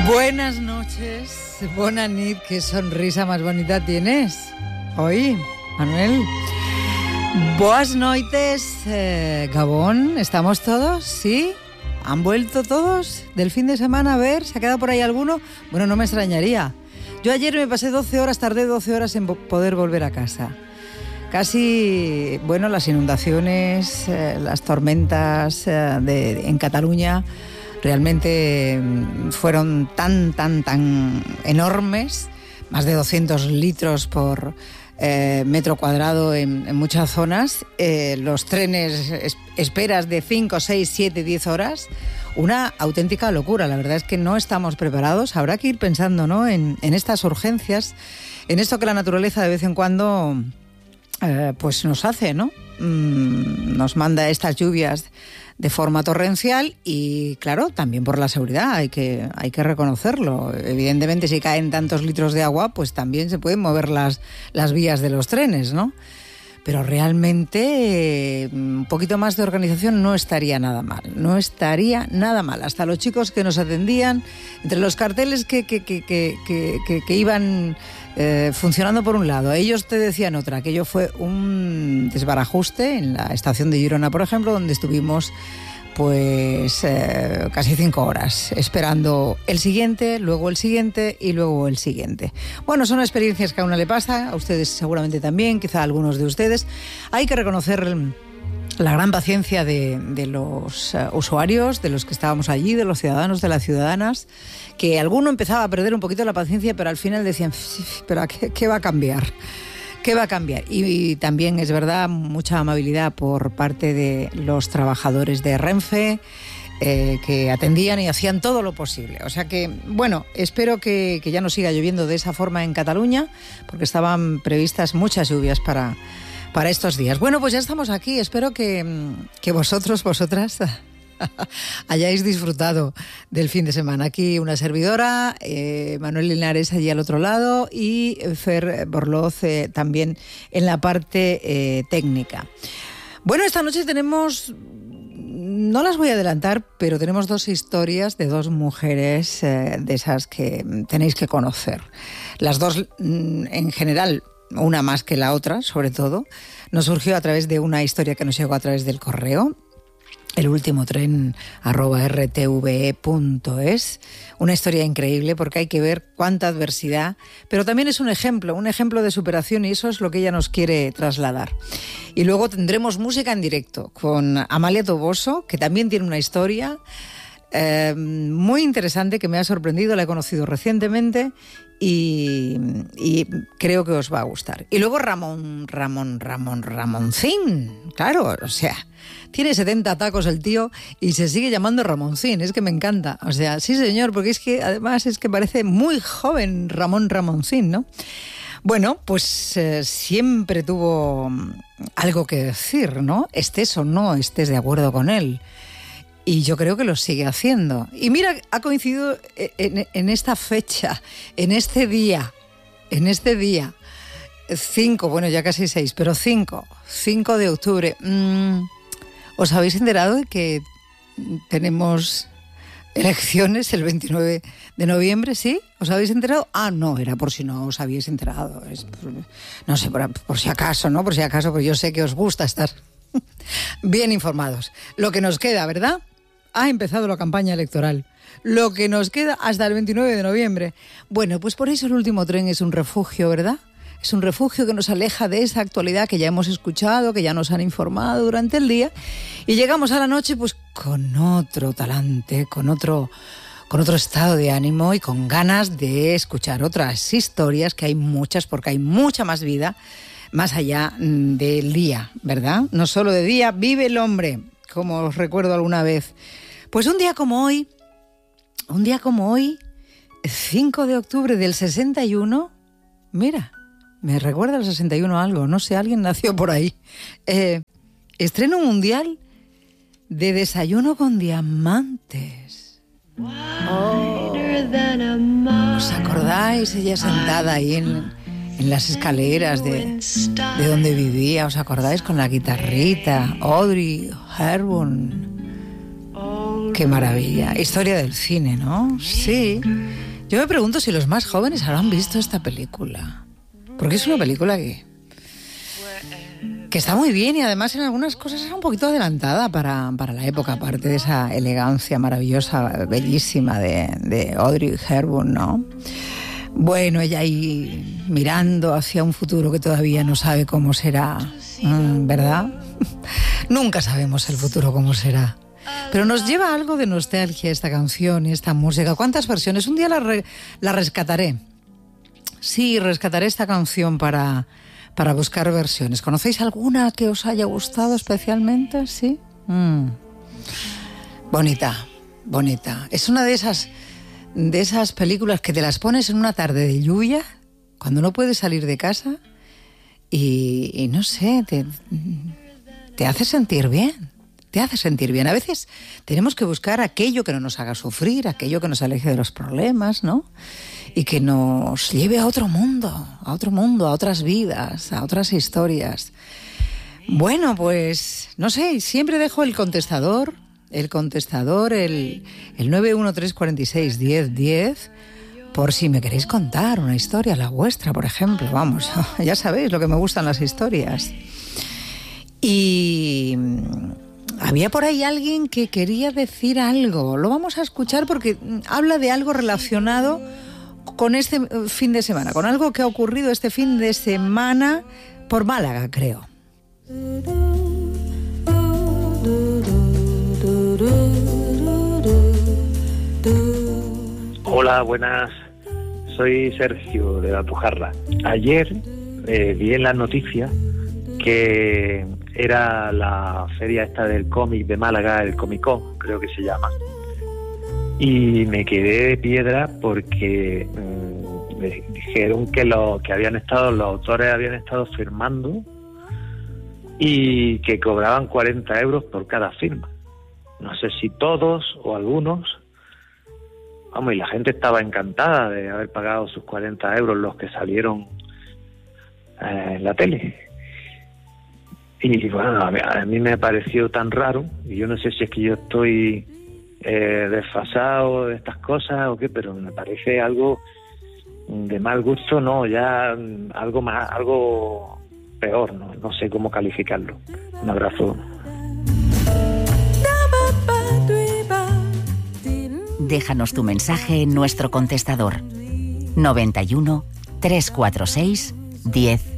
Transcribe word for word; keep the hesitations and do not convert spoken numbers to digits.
Buenas noches, bona nit, qué sonrisa más bonita tienes hoy, Manuel. Boas noites, eh, Gabón, ¿estamos todos? ¿Sí? ¿Han vuelto todos del fin de semana? A ver, ¿se ha quedado por ahí alguno? Bueno, no me extrañaría. Yo ayer me pasé doce horas, tardé doce horas en poder volver a casa. Casi, bueno, las inundaciones, eh, las tormentas eh, de, en Cataluña realmente fueron tan, tan, tan enormes, más de doscientos litros por eh, metro cuadrado en, en muchas zonas, eh, los trenes, es, esperas de cinco, seis, siete, diez horas, una auténtica locura. La verdad es que no estamos preparados, habrá que ir pensando, ¿no?, en, en estas urgencias, en esto que la naturaleza de vez en cuando eh, pues nos hace, ¿no? Mm, nos manda estas lluvias de forma torrencial y, claro, también por la seguridad, hay que, hay que reconocerlo. Evidentemente, si caen tantos litros de agua, pues también se pueden mover las, las vías de los trenes, ¿no? Pero realmente eh, un poquito más de organización no estaría nada mal, no estaría nada mal. Hasta los chicos que nos atendían, entre los carteles que, que, que, que, que, que, que iban eh, funcionando por un lado, ellos te decían otra. Aquello fue un desbarajuste en la estación de Girona, por ejemplo, donde estuvimos pues eh, casi cinco horas esperando el siguiente, luego el siguiente y luego el siguiente. Bueno, son experiencias que a una le pasa, a ustedes seguramente también, quizá a algunos de ustedes. Hay que reconocer la gran paciencia de, de los uh, usuarios, de los que estábamos allí, de los ciudadanos, de las ciudadanas, que alguno empezaba a perder un poquito la paciencia, pero al final decían, pero ¿qué, qué va a cambiar? ¿Qué va a cambiar? Y, y también es verdad, mucha amabilidad por parte de los trabajadores de Renfe, eh, que atendían y hacían todo lo posible. O sea que, bueno, espero que, que ya no siga lloviendo de esa forma en Cataluña, porque estaban previstas muchas lluvias para, para estos días. Bueno, pues ya estamos aquí. Espero que, que vosotros, vosotras hayáis disfrutado del fin de semana. Aquí una servidora, eh, Manuel Linares allí al otro lado y Fer Borloz eh, también en la parte eh, técnica. Bueno, esta noche tenemos, no las voy a adelantar, pero tenemos dos historias de dos mujeres eh, de esas que tenéis que conocer. Las dos, en general, una más que la otra, sobre todo, nos surgió a través de una historia que nos llegó a través del correo, el último tren arroba r t v e punto es. Una historia increíble porque hay que ver cuánta adversidad, pero también es un ejemplo, un ejemplo de superación, y eso es lo que ella nos quiere trasladar. Y luego tendremos música en directo con Amalia Toboso, que también tiene una historia eh, muy interesante que me ha sorprendido, la he conocido recientemente y, y creo que os va a gustar. Y luego Ramón, Ramón, Ramón, Ramoncín, claro, o sea, tiene setenta tacos el tío y se sigue llamando Ramoncín, es que me encanta. O sea, sí señor, porque es que además es que parece muy joven Ramón Ramoncín, ¿no? Bueno, pues eh, siempre tuvo algo que decir, ¿no? Estés o no estés de acuerdo con él. Y yo creo que lo sigue haciendo. Y mira, ha coincidido en, en esta fecha, en este día, en este día, cinco, bueno, ya casi seis, pero cinco, cinco de octubre. Mm, ¿Os habéis enterado de que tenemos elecciones el veintinueve de noviembre? ¿Sí? ¿Os habéis enterado? Ah, no, era por si no os habéis enterado. Es, no sé, por, por si acaso, ¿no? Por si acaso, porque yo sé que os gusta estar bien informados. Lo que nos queda, ¿verdad? Ha empezado la campaña electoral. Lo que nos queda hasta el veintinueve de noviembre. Bueno, pues por eso el último tren es un refugio, ¿verdad? Es un refugio que nos aleja de esa actualidad que ya hemos escuchado, que ya nos han informado durante el día, y llegamos a la noche pues con otro talante, con otro, con otro estado de ánimo y con ganas de escuchar otras historias, que hay muchas, porque hay mucha más vida más allá del día, ¿verdad? No solo de día vive el hombre, como os recuerdo alguna vez. Pues un día como hoy, un día como hoy, cinco de octubre del sesenta y uno, mira, me recuerda al sesenta y uno algo, no sé, alguien nació por ahí. Eh, estreno mundial de Desayuno con Diamantes. Oh. ¿Os acordáis? Ella sentada ahí en, en las escaleras de, de donde vivía, ¿os acordáis? Con la guitarrita, Audrey Hepburn. Qué maravilla. Historia del cine, ¿no? Sí. Yo me pregunto si los más jóvenes habrán visto esta película. Porque es una película que... que está muy bien y además en algunas cosas era un poquito adelantada para, para la época, aparte de esa elegancia maravillosa, bellísima de, de Audrey Hepburn, ¿no? Bueno, ella ahí mirando hacia un futuro que todavía no sabe cómo será, ¿verdad? Nunca sabemos el futuro cómo será. Pero nos lleva algo de nostalgia esta canción y esta música. ¿Cuántas versiones? Un día la, re, la rescataré. Sí, rescataré esta canción para, para buscar versiones. ¿Conocéis alguna que os haya gustado especialmente? Sí. Mm. Bonita, bonita. Es una de esas... de esas películas que te las pones en una tarde de lluvia, cuando no puedes salir de casa y, y no sé, te, te hace sentir bien, te hace sentir bien. A veces tenemos que buscar aquello que no nos haga sufrir, aquello que nos aleje de los problemas, ¿no? Y que nos lleve a otro mundo, a otro mundo, a otras vidas, a otras historias. Bueno, pues, no sé, siempre dejo el contestador... El contestador, el, el nueve uno tres cuatro seis uno cero uno cero, por si me queréis contar una historia, la vuestra, por ejemplo. Vamos, ya sabéis lo que me gustan las historias. Y había por ahí alguien que quería decir algo. Lo vamos a escuchar porque habla de algo relacionado con este fin de semana, con algo que ha ocurrido este fin de semana por Málaga, creo. Hola, buenas. Soy Sergio de La Pujarra. Ayer eh, vi en las noticias que era la feria esta del cómic de Málaga, el Comic Con, creo que se llama. Y me quedé de piedra porque mmm, me dijeron que lo que habían estado, los autores habían estado firmando y que cobraban cuarenta euros por cada firma. No sé si todos o algunos. Vamos, y la gente estaba encantada de haber pagado sus cuarenta euros los que salieron eh, en la tele. Y bueno, a mí, a mí me pareció tan raro, y yo no sé si es que yo estoy eh, desfasado de estas cosas o qué, pero me parece algo de mal gusto, no, ya algo más, algo peor, no, no sé cómo calificarlo. Un abrazo. Déjanos tu mensaje en nuestro contestador noventa y uno, trescientos cuarenta y seis, diez